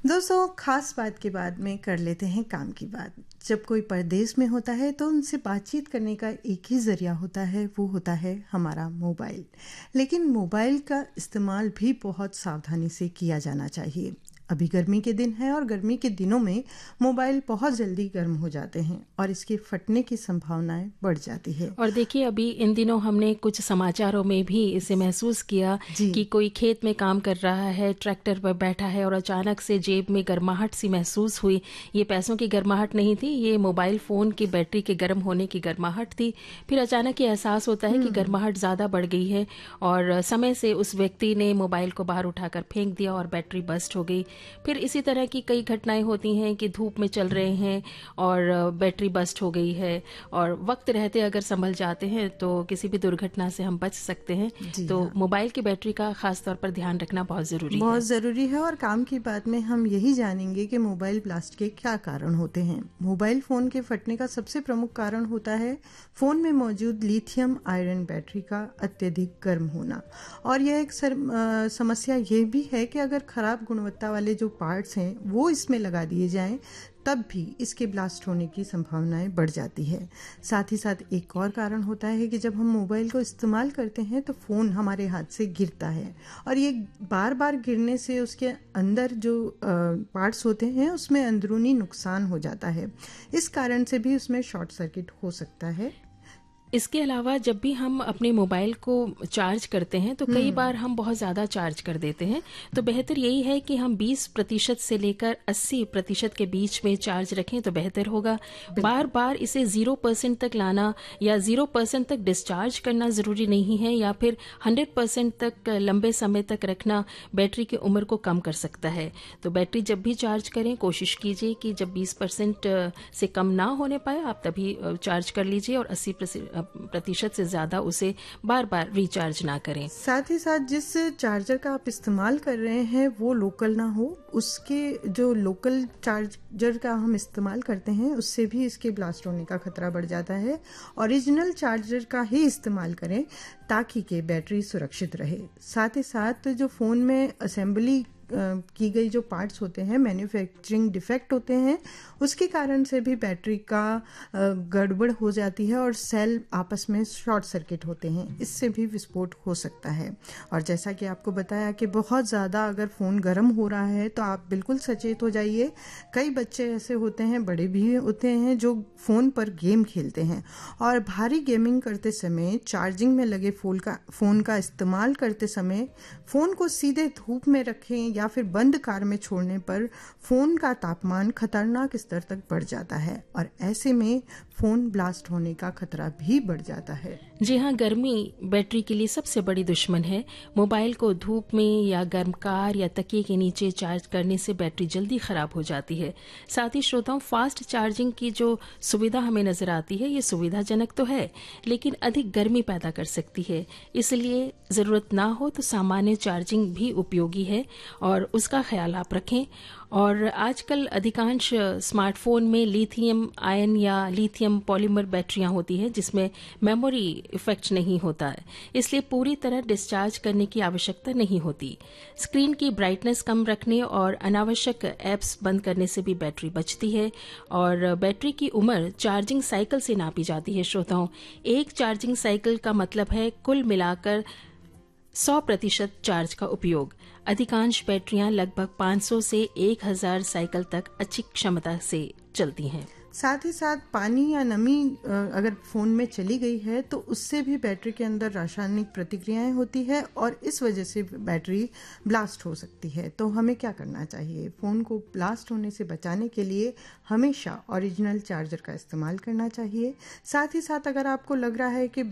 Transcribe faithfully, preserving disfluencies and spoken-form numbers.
दोस्तों, खास बात के बाद में कर लेते हैं काम की बात। जब कोई परदेश में होता है तो उनसे बातचीत करने का एक ही ज़रिया होता है, वो होता है हमारा मोबाइल। लेकिन मोबाइल का इस्तेमाल भी बहुत सावधानी से किया जाना चाहिए। अभी गर्मी के दिन है और गर्मी के दिनों में मोबाइल बहुत जल्दी गर्म हो जाते हैं और इसके फटने की संभावनाएं बढ़ जाती है। और देखिए, अभी इन दिनों हमने कुछ समाचारों में भी इसे महसूस किया कि कोई खेत में काम कर रहा है, ट्रैक्टर पर बैठा है और अचानक से जेब में गर्माहट सी महसूस हुई। ये पैसों की गर्माहट नहीं थी, ये मोबाइल फ़ोन की बैटरी के गर्म होने की गर्माहट थी। फिर अचानक ये एहसास होता है कि गर्माहट ज़्यादा बढ़ गई है और समय से उस व्यक्ति ने मोबाइल को बाहर उठाकर फेंक दिया और बैटरी बस्ट हो गई। फिर इसी तरह की कई घटनाएं होती हैं कि धूप में चल रहे हैं और बैटरी बस्ट हो गई है, और वक्त रहते अगर संभल जाते हैं तो किसी भी दुर्घटना से हम बच सकते हैं। तो हाँ। मोबाइल की बैटरी का खास तौर पर ध्यान रखना बहुत ज़रूरी है। बहुत ज़रूरी है। और काम की बात में हम यही जानेंगे कि मोबाइल ब्लास्ट के क्या कारण होते हैं। मोबाइल फ़ोन के फटने का सबसे प्रमुख कारण होता है फ़ोन में मौजूद लिथियम आयरन बैटरी का अत्यधिक गर्म होना। और यह एक सर, आ, समस्या ये भी है कि अगर खराब गुणवत्ता वाले जो पार्ट्स हैं वो इसमें लगा दिए जाएं तब भी इसके ब्लास्ट होने की संभावनाएं बढ़ जाती है। साथ ही साथ एक और कारण होता है कि जब हम मोबाइल को इस्तेमाल करते हैं तो फ़ोन हमारे हाथ से गिरता है और ये बार बार गिरने से उसके अंदर जो पार्ट्स होते हैं उसमें अंदरूनी नुकसान हो जाता है। इस कारण से भी उसमें शॉर्ट सर्किट हो सकता है। इसके अलावा जब भी हम अपने मोबाइल को चार्ज करते हैं तो कई बार हम बहुत ज़्यादा चार्ज कर देते हैं। तो बेहतर यही है कि हम बीस प्रतिशत से लेकर अस्सी प्रतिशत के बीच में चार्ज रखें तो बेहतर होगा। बार बार इसे ज़ीरो परसेंट तक लाना या ज़ीरो परसेंट तक डिस्चार्ज करना ज़रूरी नहीं है, या फिर हंड्रेड परसेंट तक लंबे समय तक रखना बैटरी की उम्र को कम कर सकता है। तो बैटरी जब भी चार्ज करें कोशिश कीजिए कि जब बीस परसेंट से कम ना होने पाए आप तभी चार्ज कर लीजिए और अस्सी प्रतिशत से ज्यादा उसे बार बार रिचार्ज ना करें। साथ ही साथ जिस चार्जर का आप इस्तेमाल कर रहे हैं वो लोकल ना हो। उसके जो लोकल चार्जर का हम इस्तेमाल करते हैं उससे भी इसके ब्लास्ट होने का खतरा बढ़ जाता है। ओरिजिनल चार्जर का ही इस्तेमाल करें ताकि के बैटरी सुरक्षित रहे। साथ ही साथ जो फोन में असेंबली की गई जो पार्ट्स होते हैं, मैन्युफैक्चरिंग डिफेक्ट होते हैं, उसके कारण से भी बैटरी का गड़बड़ हो जाती है और सेल आपस में शॉर्ट सर्किट होते हैं। इससे भी विस्फोट हो सकता है। और जैसा कि आपको बताया कि बहुत ज़्यादा अगर फ़ोन गर्म हो रहा है तो आप बिल्कुल सचेत हो जाइए। कई बच्चे ऐसे होते हैं, बड़े भी होते हैं, जो फ़ोन पर गेम खेलते हैं और भारी गेमिंग करते समय चार्जिंग में लगे फ़ोन का फ़ोन का इस्तेमाल करते समय फ़ोन को सीधे धूप में रखें या फिर बंद कार में छोड़ने पर फोन का तापमान खतरनाक स्तर तक बढ़ जाता है और ऐसे में फोन ब्लास्ट होने का खतरा भी बढ़ जाता है। जी हाँ, गर्मी बैटरी के लिए सबसे बड़ी दुश्मन है। मोबाइल को धूप में या गर्म कार या तकिए के नीचे चार्ज करने से बैटरी जल्दी खराब हो जाती है। साथ ही श्रोताओं, फास्ट चार्जिंग की जो सुविधा हमें नजर आती है ये सुविधाजनक तो है लेकिन अधिक गर्मी पैदा कर सकती है। इसलिए जरूरत ना हो तो सामान्य चार्जिंग भी उपयोगी है और उसका ख्याल आप रखें। और आजकल अधिकांश स्मार्टफोन में लिथियम आयन या लिथियम पॉलीमर बैटरियां होती हैं जिसमें मेमोरी इफेक्ट नहीं होता है, इसलिए पूरी तरह डिस्चार्ज करने की आवश्यकता नहीं होती। स्क्रीन की ब्राइटनेस कम रखने और अनावश्यक ऐप्स बंद करने से भी बैटरी बचती है। और बैटरी की उम्र चार्जिंग साइकिल से नापी जाती है। श्रोताओं, एक चार्जिंग साइकिल का मतलब है कुल मिलाकर सौ प्रतिशत चार्ज का उपयोग। अधिकांश बैटरियां लगभग पाँच सौ से एक हज़ार साइकिल तक अच्छी क्षमता से चलती हैं। साथ ही साथ पानी या नमी अगर फ़ोन में चली गई है तो उससे भी बैटरी के अंदर रासायनिक प्रतिक्रियाएं होती है और इस वजह से बैटरी ब्लास्ट हो सकती है। तो हमें क्या करना चाहिए? फ़ोन को ब्लास्ट होने से बचाने के लिए हमेशा ओरिजिनल चार्जर का इस्तेमाल करना चाहिए। साथ ही साथ अगर आपको लग रहा है कि